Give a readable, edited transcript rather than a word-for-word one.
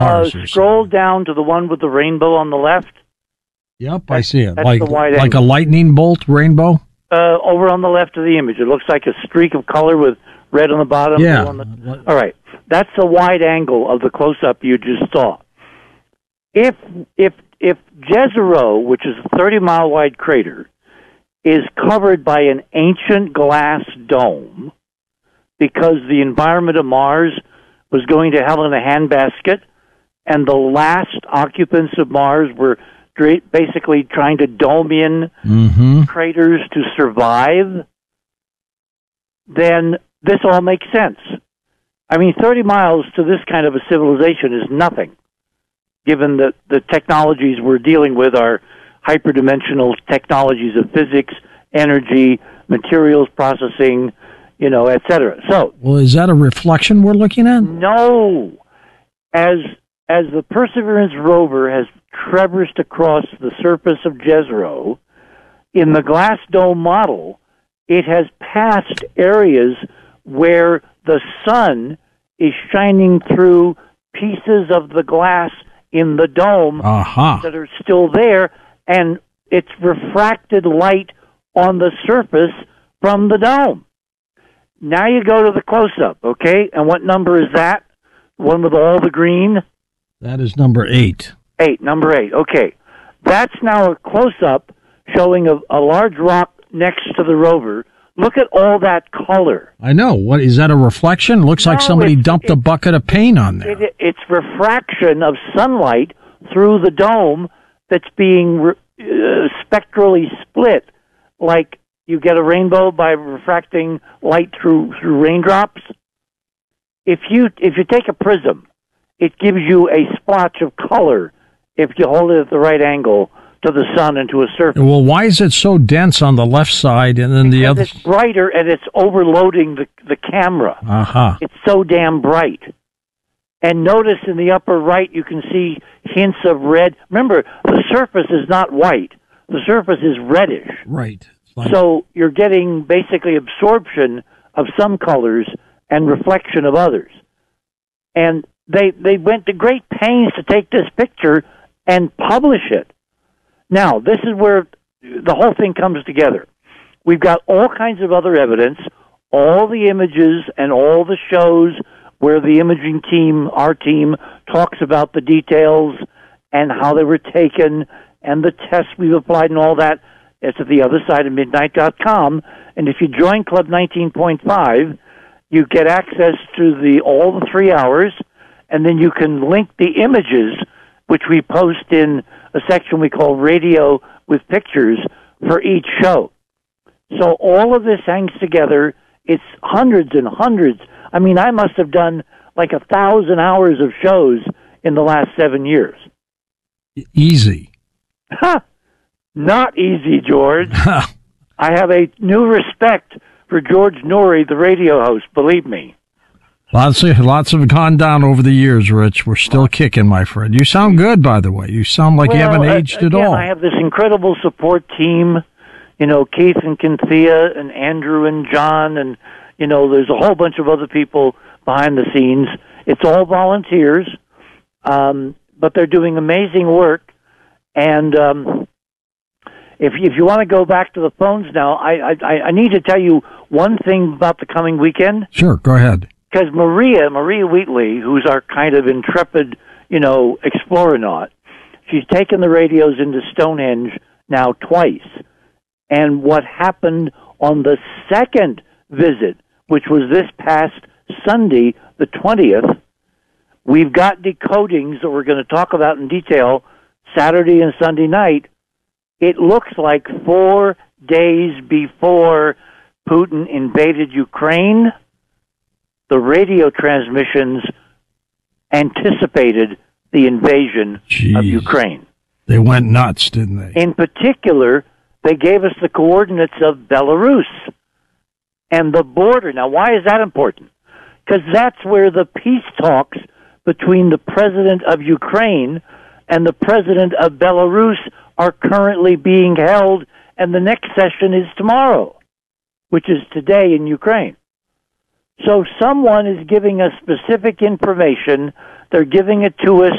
Scroll down to the one with the rainbow on the left. Yep, I see it. That's Like, the wide like a angle. lightning bolt rainbow? Over on the left of the image. It looks like a streak of color with red on the bottom. Yeah. Blue on the, all right. That's the wide angle of the close-up you just saw. If Jezero, which is a 30-mile wide crater, is covered by an ancient glass dome because the environment of Mars was going to hell in a handbasket, and the last occupants of Mars were basically trying to dome in craters to survive, then this all makes sense. I mean, 30 miles to this kind of a civilization is nothing, given that the technologies we're dealing with are hyperdimensional technologies of physics, energy, materials processing, et cetera. So, well, is that a reflection we're looking at? No. As the Perseverance rover has traversed across the surface of Jezero, in the glass dome model, it has passed areas where the sun is shining through pieces of the glass in the dome that are still there, and it's refracted light on the surface from the dome. Now you go to the close-up, okay? And what number is that? One with all the green? That is number 8. Number 8, okay. That's now a close-up showing a large rock next to the rover. Look at all that color. I know. What is that, a reflection? Looks like somebody dumped a bucket of paint on there. It's refraction of sunlight through the dome that's being spectrally split, like you get a rainbow by refracting light through raindrops. If you take a prism, it gives you a splotch of color if you hold it at the right angle to the sun and to a surface. Well, why is it so dense on the left side and then the other? It's brighter and it's overloading the camera. It's so damn bright. And notice in the upper right you can see hints of red. Remember, the surface is not white. The surface is reddish. Right. So you're getting basically absorption of some colors and reflection of others. And they went to great pains to take this picture and publish it. Now, this is where the whole thing comes together. We've got all kinds of other evidence, all the images and all the shows where the imaging team, our team, talks about the details and how they were taken and the tests we've applied and all that. It's at the other side of midnight.com. And if you join Club 19.5, you get access to all the 3 hours, and then you can link the images, which we post in a section we call Radio with Pictures for each show. So all of this hangs together. It's hundreds and hundreds. I mean, I must have done like 1,000 hours of shows in the last 7 years. Easy. Not easy, George. I have a new respect for George Noory, the radio host, believe me. Lots have gone down over the years, Rich. We're still kicking, my friend. You sound good, by the way. You sound like you haven't aged at all. I have this incredible support team, Keith and Cynthia and Andrew and John, and, there's a whole bunch of other people behind the scenes. It's all volunteers, but they're doing amazing work. And if you want to go back to the phones now, I need to tell you one thing about the coming weekend. Sure, go ahead. Because Maria Wheatley, who's our kind of intrepid, explorenaut, she's taken the radios into Stonehenge now twice. And what happened on the second visit, which was this past Sunday, the 20th, we've got decodings that we're going to talk about in detail Saturday and Sunday night. It looks like 4 days before Putin invaded Ukraine, the radio transmissions anticipated the invasion of Ukraine. They went nuts, didn't they? In particular, they gave us the coordinates of Belarus and the border. Now, why is that important? Because that's where the peace talks between the president of Ukraine and the president of Belarus are currently being held, and the next session is tomorrow, which is today in Ukraine. So someone is giving us specific information They're giving it to us